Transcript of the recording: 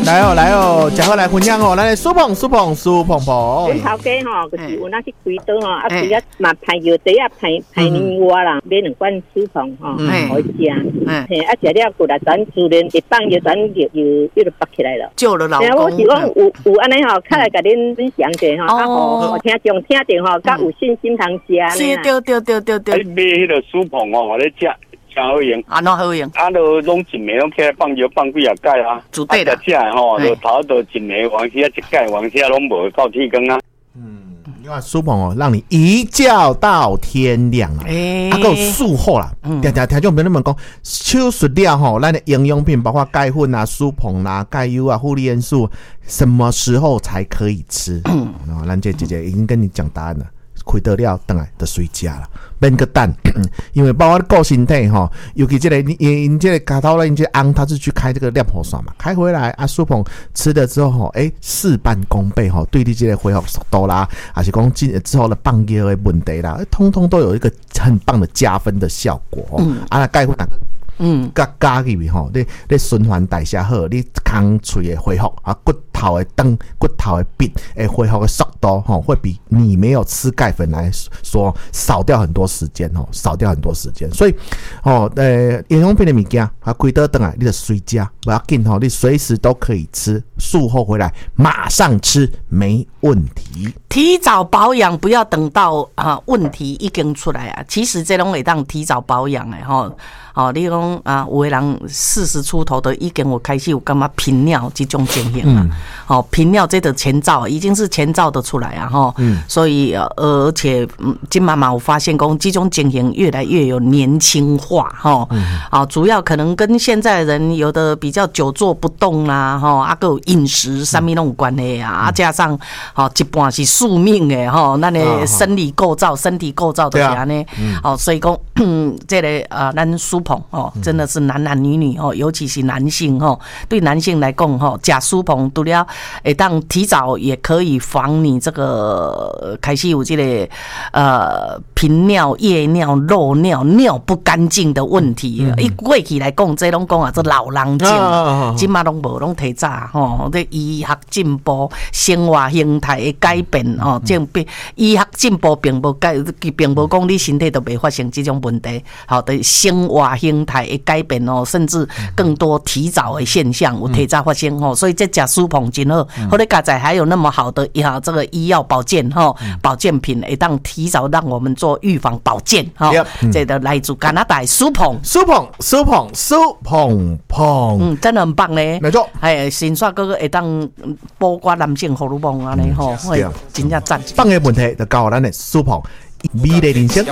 来哦，食好来分享哦，咱的苏鹏。 阮头家吼，就是有那去开刀吼，啊，规个嘛排药剂啊，排年外啦，买2罐苏鹏吼，好食。嘿，啊，食了过来转自然一放药转又拔起来了， 救了老公。 我是讲有安尼吼，较来甲恁分享者吼，啊好，听众听着吼，较有信心通食安尼啦。 对。 买迄个苏鹏哦，我咧食。真好用， 啊，哪好用？ 啊，都拢一暝拢起来放药放几啊盖啊， 煮对了。 食吼，就头都一暝，往时一盖，往时拢无到天光啊。 你看苏鹏哦，让你一觉到天亮啊！啊，还有术后啦，听众朋友们讲，手术了吼，咱的营养品包括钙粉啊、苏鹏啊、钙优啊、护理元素，什么时候才可以吃？咱这姐姐已经跟你讲答案了。开得了，等来就随食啦，免个等，因为包括顾身体吼，尤其这个因这个家头咧，因这翁他是去开这个尿泡酸嘛，开回来啊，苏鹏吃了之后吼，事半功倍吼，对你这个恢复速度啦，还是讲之后的放药的问题啦，通通都有一个很棒的加分的效果。啊，钙粉加入去吼，你循环代谢好，你空嘴的恢复啊，骨头的长、骨头的病诶，恢复的速度吼，会比你没有吃钙粉来说少掉很多时间吼，少掉很多时间。所以营养品的物件啊，开刀回来你就随食，不要紧吼，你随时都可以吃，术后回来马上吃没问题。 提早保养，不要等到问题已经出来啊。其实这种会当提早保养的吼。你讲有的人40出头的已经有开始有感觉频尿这种情形啊。频尿这个前兆已经是前兆的出来啊哈。所以而且金妈妈有发现讲这种情形越来越有年轻化哈。主要可能跟现在人有的比较久坐不动啦哈，还有饮食上面那种关系啊，加上一半是宿命的哈，那的身体构造就是安尼。所以讲这个咱苏鹏真的是男男女女尤其是男性对男性来讲吃苏鹏除了会当提早也可以防你这个开始有这个频尿、夜尿、漏尿、尿不干净的问题。过去来讲，这拢讲这老人症，今嘛拢无拢提早这医学进步、生活形态的改变这医学进步并无讲你身体都袂发生这种问题。的生活形态的改变甚至更多提早的现象有提早发生所以这吃苏鹏真好。后来现在还有那么好的这个医药保健保健品，会当提早让我们做预防保健这个来自加拿大苏鹏，真的很棒呢。 没错， 新刷哥哥会当包括男性荷尔蒙安尼真正赞。 棒的问题就交咱的苏鹏美丽人生。